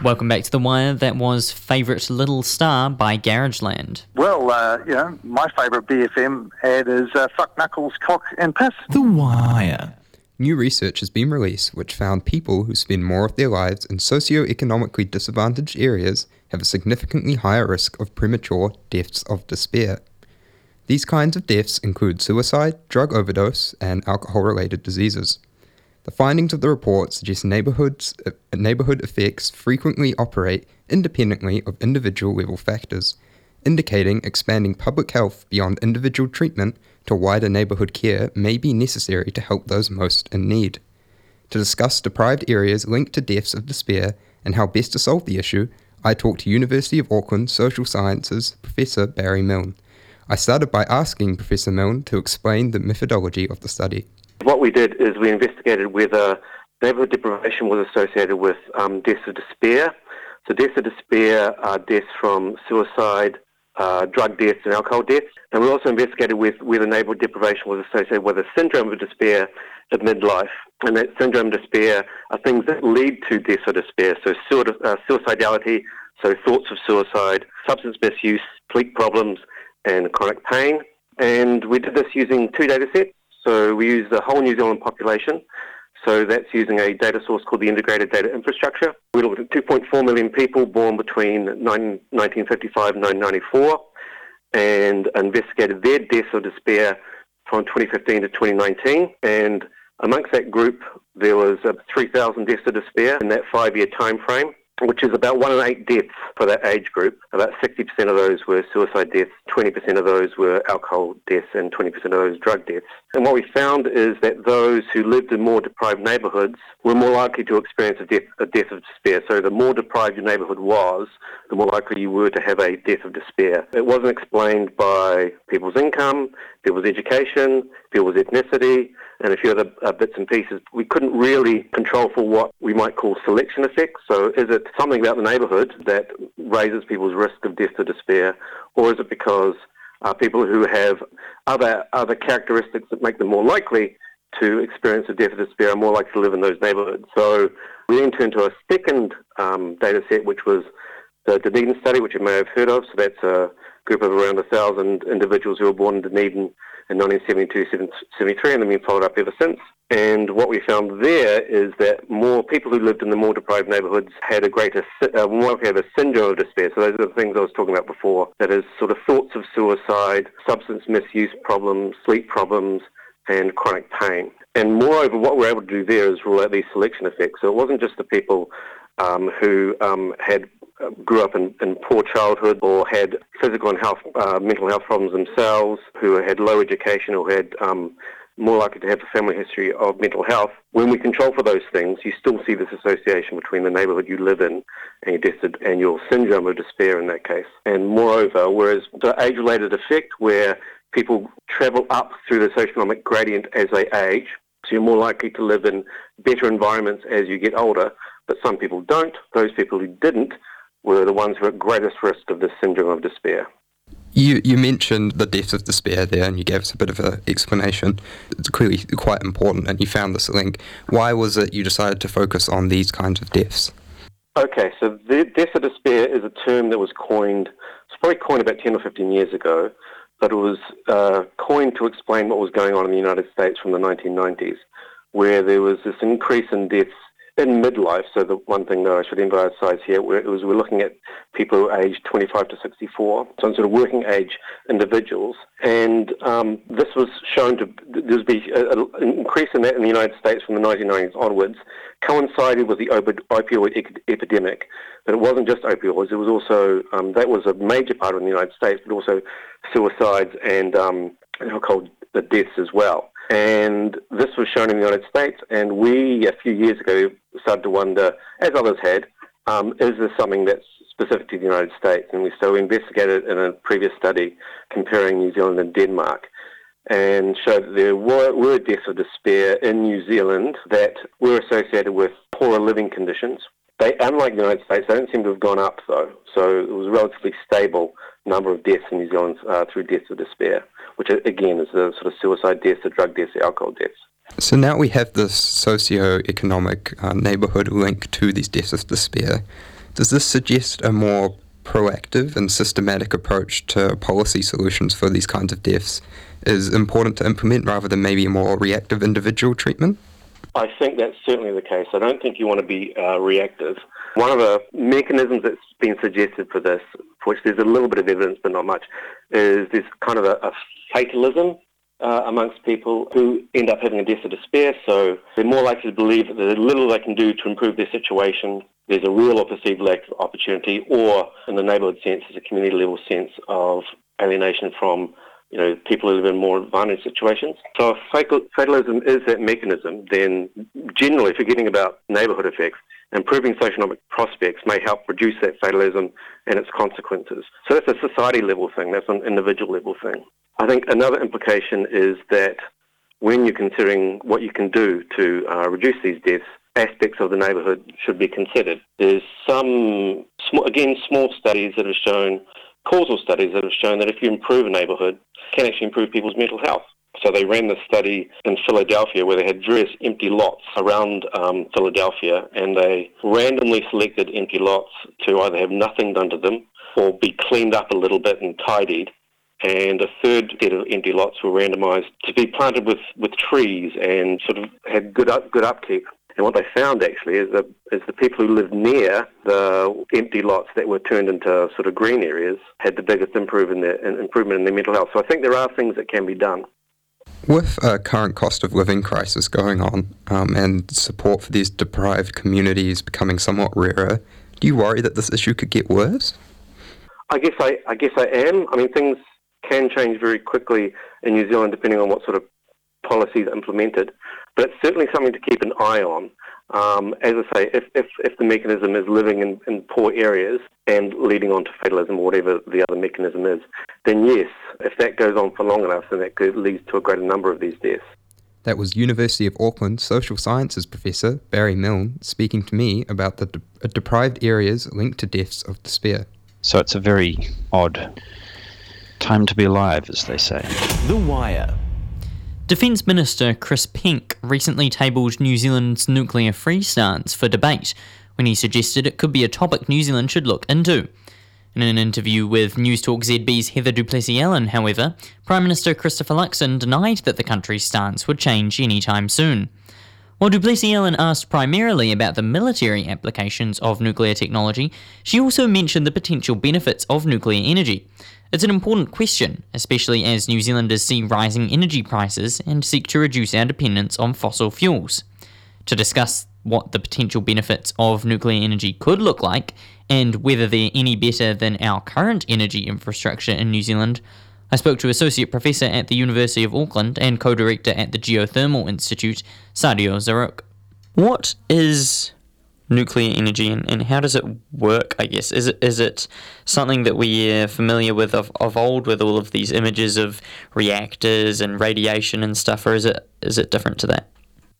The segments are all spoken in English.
Welcome back to The Wire. That was Favourite Little Star by Garageland. Well, my favourite BFM ad is Fuck Knuckles, Cock and Piss. The Wire. New research has been released which found people who spend more of their lives in socio-economically disadvantaged areas have a significantly higher risk of premature deaths of despair. These kinds of deaths include suicide, drug overdose, and alcohol-related diseases. The findings of the report suggest neighbourhood effects frequently operate independently of individual level factors, indicating expanding public health beyond individual treatment to wider neighbourhood care may be necessary to help those most in need. To discuss deprived areas linked to deaths of despair and how best to solve the issue, I talked to University of Auckland Social Sciences Professor Barry Milne. I started by asking Professor Milne to explain the methodology of the study. What we did is we investigated whether neighbourhood deprivation was associated with deaths of despair. So deaths of despair are deaths from suicide, drug deaths and alcohol deaths. And we also investigated whether neighbourhood deprivation was associated with a syndrome of despair at midlife. And that syndrome of despair are things that lead to deaths of despair. So suicidality, so thoughts of suicide, substance misuse, sleep problems, and chronic pain. And we did this using two data sets. So we used the whole New Zealand population. So that's using a data source called the Integrated Data Infrastructure. We looked at 2.4 million people born between 1955 and 1994 and investigated their deaths of despair from 2015 to 2019. And amongst that group, there was 3,000 deaths of despair in that 5-year time frame, which is about 1 in 8 deaths for that age group. About 60% of those were suicide deaths, 20% of those were alcohol deaths, and 20% of those drug deaths. And what we found is that those who lived in more deprived neighbourhoods were more likely to experience a death of despair. So the more deprived your neighbourhood was, the more likely you were to have a death of despair. It wasn't explained by people's income, people's education, people's ethnicity, and a few other bits and pieces. We couldn't really control for what we might call selection effects. So is it something about the neighbourhood that raises people's risk of death or despair, or is it because people who have other characteristics that make them more likely to experience a death or despair are more likely to live in those neighbourhoods? So we then turned to a second data set, which was the Dunedin study, which you may have heard of. So that's a group of around 1,000 individuals who were born in Dunedin in 1972-73 and have been followed up ever since. And what we found there is that more people who lived in the more deprived neighbourhoods had a greater, more likely to have a syndrome of despair. So those are the things I was talking about before. That is sort of thoughts of suicide, substance misuse problems, sleep problems, and chronic pain. And moreover, what we're able to do there is rule out these selection effects. So it wasn't just the people who grew up in poor childhood or had physical and mental health problems themselves, who had low education or had more likely to have a family history of mental health. When we control for those things, you still see this association between the neighbourhood you live in and your syndrome of despair in that case. And moreover, whereas the age-related effect where people travel up through the socioeconomic gradient as they age, so you're more likely to live in better environments as you get older, but some people don't. Those people who didn't were the ones who are at greatest risk of this syndrome of despair. You mentioned the deaths of despair there, and you gave us a bit of an explanation. It's clearly quite important, and you found this link. Why was it you decided to focus on these kinds of deaths? Okay, so the deaths of despair is a term that was coined, it's probably coined about 10 or 15 years ago, but it was coined to explain what was going on in the United States from the 1990s, where there was this increase in deaths in midlife. So the one thing that I should emphasize here we're looking at people who are aged 25 to 64, so sort of working age individuals. And this was shown to there's been an increase in that in the United States from the 1990s onwards, coincided with the opioid epidemic. But it wasn't just opioids, it was also, that was a major part of the United States, but also suicides and alcohol deaths as well. And this was shown in the United States, and we, a few years ago, started to wonder, as others had, is this something that's specific to the United States? And so we investigated in a previous study comparing New Zealand and Denmark, and showed that there were deaths of despair in New Zealand that were associated with poorer living conditions. They, unlike the United States, they don't seem to have gone up, though. So it was a relatively stable number of deaths in New Zealand through deaths of despair, which again is the sort of suicide deaths, the drug deaths, the alcohol deaths. So now we have this socio-economic neighbourhood link to these deaths of despair. Does this suggest a more proactive and systematic approach to policy solutions for these kinds of deaths is important to implement rather than maybe a more reactive individual treatment? I think that's certainly the case. I don't think you want to be reactive. One of the mechanisms that's been suggested for this, for which there's a little bit of evidence but not much, is this kind of a fatalism amongst people who end up having a death of despair. So they're more likely to believe that there's little they can do to improve their situation. There's a real or perceived lack of opportunity, or in the neighbourhood sense, there's a community level sense of alienation from people who live in more advantaged situations. So if fatalism is that mechanism, then generally forgetting about neighbourhood effects, improving socioeconomic prospects may help reduce that fatalism and its consequences. So that's a society level thing, that's an individual level thing. I think another implication is that when you're considering what you can do to reduce these deaths, aspects of the neighbourhood should be considered. There's some, small studies that have shown, causal studies that have shown that if you improve a neighbourhood, it can actually improve people's mental health. So they ran this study in Philadelphia where they had various empty lots around Philadelphia, and they randomly selected empty lots to either have nothing done to them or be cleaned up a little bit and tidied. And a third set of empty lots were randomised to be planted with trees and sort of had good upkeep. And what they found actually is the people who lived near the empty lots that were turned into sort of green areas had the biggest improvement in their mental health. So I think there are things that can be done. With a current cost of living crisis going on and support for these deprived communities becoming somewhat rarer, do you worry that this issue could get worse? I guess I am. I mean, things can change very quickly in New Zealand depending on what sort of policies are implemented, but it's certainly something to keep an eye on. As I say, if the mechanism is living in poor areas and leading on to fatalism or whatever the other mechanism is, then yes, if that goes on for long enough, then that could lead to a greater number of these deaths. That was University of Auckland Social Sciences Professor Barry Milne speaking to me about the deprived areas linked to deaths of despair. So it's a very odd time to be alive, as they say. The Wire. Defence Minister Chris Penk recently tabled New Zealand's nuclear-free stance for debate when he suggested it could be a topic New Zealand should look into. In an interview with Newstalk ZB's Heather du Plessis-Allen, however, Prime Minister Christopher Luxon denied that the country's stance would change anytime soon. While du Plessis-Allen asked primarily about the military applications of nuclear technology, she also mentioned the potential benefits of nuclear energy. It's an important question, especially as New Zealanders see rising energy prices and seek to reduce our dependence on fossil fuels. To discuss what the potential benefits of nuclear energy could look like, and whether they're any better than our current energy infrastructure in New Zealand, I spoke to Associate Professor at the University of Auckland and Co-Director at the Geothermal Institute, Sadio Zaruk. What is nuclear energy and how does it work, I guess? Is it something that we're familiar with of old, with all of these images of reactors and radiation and stuff, or is it different to that?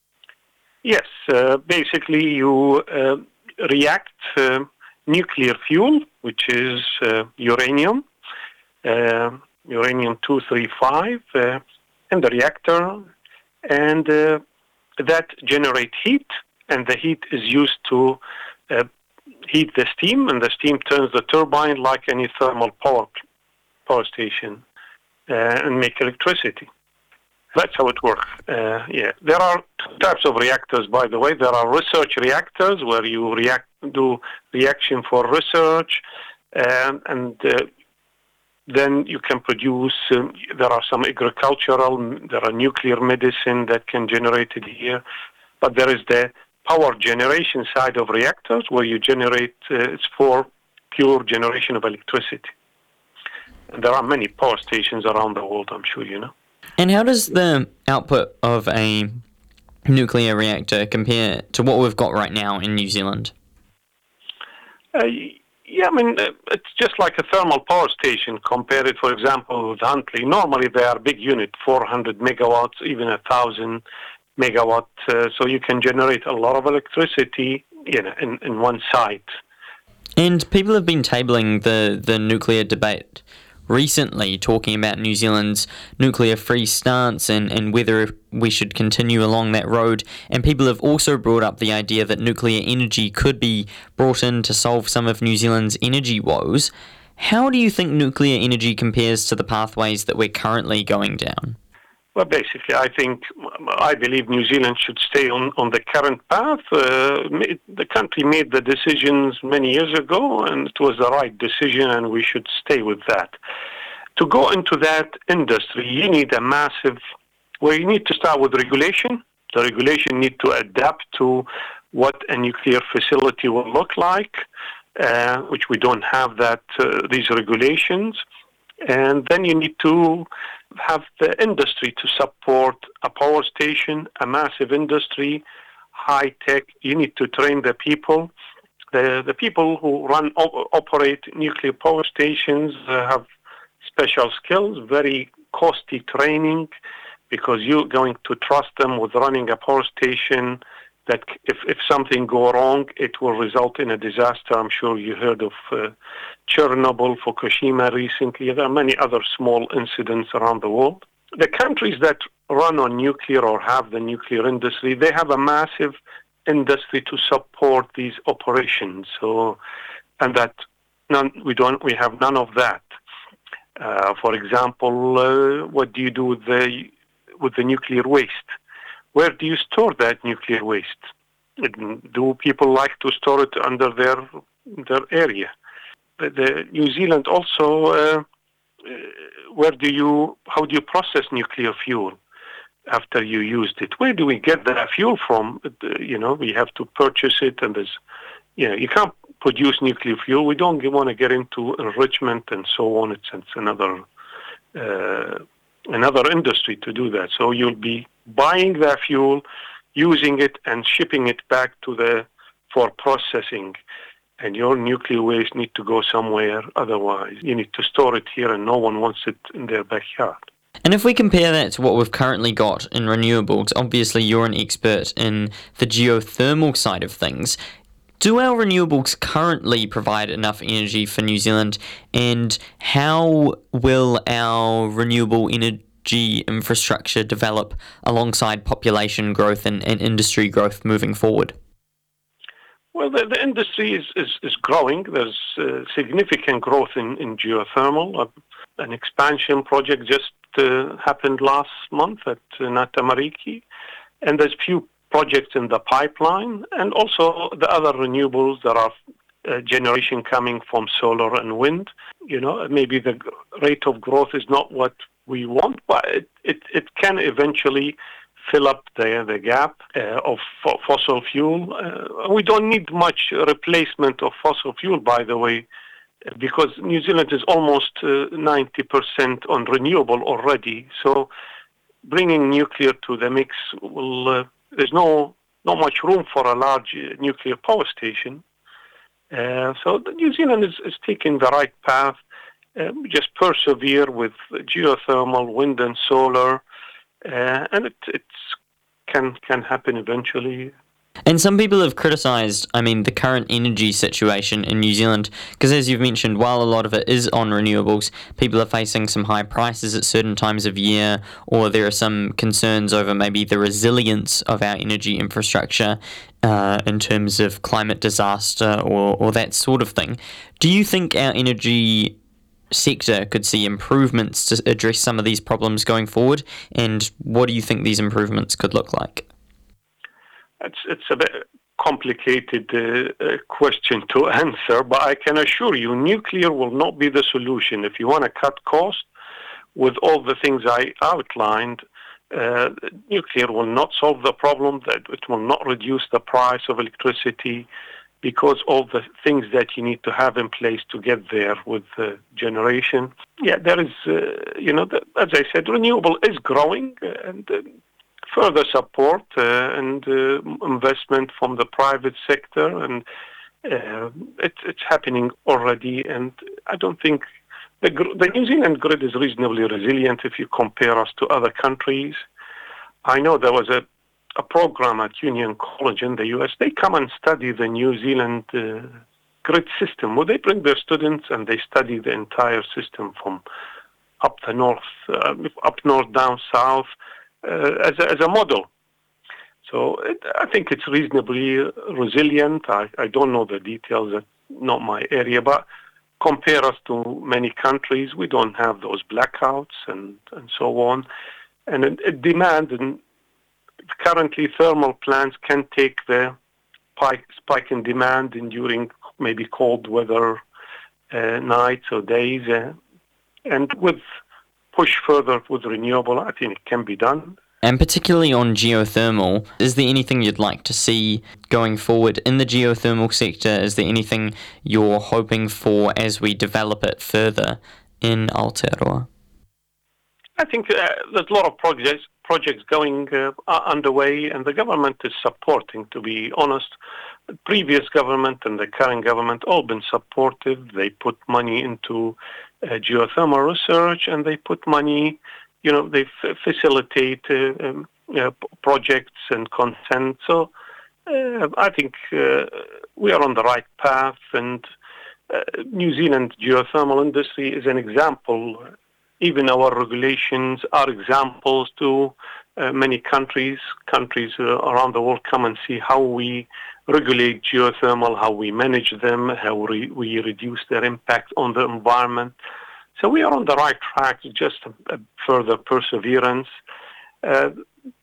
Yes, basically you react nuclear fuel, which is uranium, uranium-235, in the reactor, and that generates heat, and the heat is used to heat the steam, and the steam turns the turbine like any thermal power station and make electricity. That's how it works. There are two types of reactors, by the way. There are research reactors where you do reaction for research, and then you can produce. There are some agricultural. There are nuclear medicine that can generate it here, but there is the power generation side of reactors where you generate. It's for pure generation of electricity. And there are many power stations around the world. I'm sure you know. And how does the output of a nuclear reactor compare to what we've got right now in New Zealand? It's just like a thermal power station compared, for example, with Huntly. Normally they are big unit, 400 megawatts, even 1,000 megawatts, so you can generate a lot of electricity in one site. And people have been tabling the nuclear debate recently talking about New Zealand's nuclear-free stance and whether we should continue along that road. And people have also brought up the idea that nuclear energy could be brought in to solve some of New Zealand's energy woes. How do you think nuclear energy compares to the pathways that we're currently going down? Well, basically, I believe New Zealand should stay on the current path. The country made the decisions many years ago, and it was the right decision, and we should stay with that. To go into that industry, you need you need to start with regulation. The regulation need to adapt to what a nuclear facility will look like, which we don't have these regulations. And then you need to have the industry to support a power station, a massive industry, high tech. You need to train the people. The people who operate nuclear power stations have special skills, very costly training, because you're going to trust them with running a power station that if something go wrong, it will result in a disaster. I'm sure you heard of Chernobyl, Fukushima recently. There are many other small incidents around the world. The countries that run on nuclear or have the nuclear industry, they have a massive industry to support these operations. We have none of that. For example, what do you do with the nuclear waste? Where do you store that nuclear waste? Do people like to store it under their area? The New Zealand also, how do you process nuclear fuel after you used it? Where do we get that fuel from? We have to purchase it, and you can't produce nuclear fuel. We don't want to get into enrichment and so on. It's another industry to do that. So you'll be buying that fuel, using it, and shipping it back for processing. And your nuclear waste need to go somewhere. Otherwise, you need to store it here, and no one wants it in their backyard. And if we compare that to what we've currently got in renewables, obviously you're an expert in the geothermal side of things. Do our renewables currently provide enough energy for New Zealand, and how will our renewable energy infrastructure develop alongside population growth and industry growth moving forward? Well, the industry is growing. There's significant growth in geothermal. An expansion project just happened last month at Ngātamariki, and there's few projects in the pipeline, and also the other renewables that are generation coming from solar and wind. Maybe the rate of growth is not what we want, but it can eventually fill up the gap of fossil fuel. We don't need much replacement of fossil fuel, by the way, because New Zealand is almost 90% on renewable already. So bringing nuclear to the mix there's not much room for a large nuclear power station. So New Zealand is taking the right path. Just persevere with geothermal, wind and solar, and it can happen eventually. And some people have criticised, the current energy situation in New Zealand, because as you've mentioned, while a lot of it is on renewables, people are facing some high prices at certain times of year, or there are some concerns over maybe the resilience of our energy infrastructure in terms of climate disaster or that sort of thing. Do you think our energy sector could see improvements to address some of these problems going forward, and what do you think these improvements could look like? It's a bit complicated question to answer, but I can assure you nuclear will not be the solution. If you want to cut costs with all the things I outlined, nuclear will not solve the problem. That it will not reduce the price of electricity, because all the things that you need to have in place to get there with generation. Yeah, there is, as I said, renewable is growing, and further support and investment from the private sector, and it's happening already. And I don't think the New Zealand grid is reasonably resilient if you compare us to other countries. I know there was a program at Union College in the U.S. They come and study the New Zealand grid system where they bring their students and they study the entire system from up north, down south, as a model. So I think it's reasonably resilient. I don't know the details, that's not my area, but compare us to many countries, we don't have those blackouts and so on. And demand, and currently thermal plants can take the spike in demand during maybe cold weather nights or days, and with push further with renewable, I think it can be done. And particularly on geothermal, is there anything you'd like to see going forward in the geothermal sector? Is there anything you're hoping for as we develop it further in Aotearoa? I think there's a lot of projects going underway, and the government is supporting, to be honest. The previous government and the current government all been supportive. They put money into geothermal research, and they put money, they facilitate projects and consent. So I think we are on the right path, and New Zealand geothermal industry is an example. Even our regulations are examples to many countries. Countries around the world come and see how we regulate geothermal, how we manage them, how we reduce their impact on the environment. So we are on the right track, just a further perseverance. And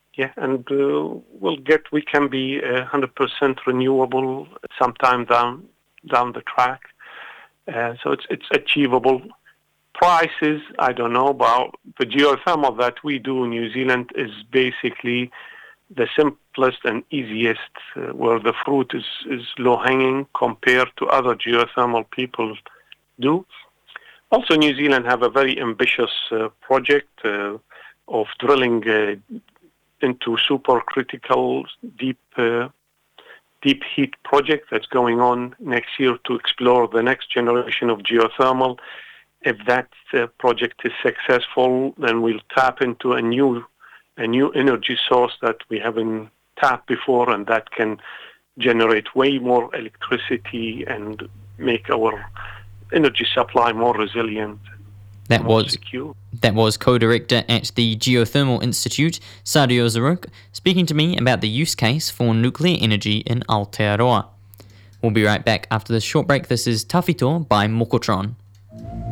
we can be 100% renewable sometime down the track. So it's achievable. Prices, I don't know, but the geothermal that we do in New Zealand is basically the simplest and easiest, where the fruit is low-hanging compared to other geothermal people do. Also, New Zealand have a very ambitious project of drilling into supercritical deep heat project that's going on next year to explore the next generation of geothermal. If that project is successful, then we'll tap into a new energy source that we haven't tapped before, and that can generate way more electricity and make our energy supply more resilient. That was secure. That was co-director at the Geothermal Institute, Sadio Zaruk, speaking to me about the use case for nuclear energy in Aotearoa. We'll be right back after this short break. This is Tawhito by Mokotron.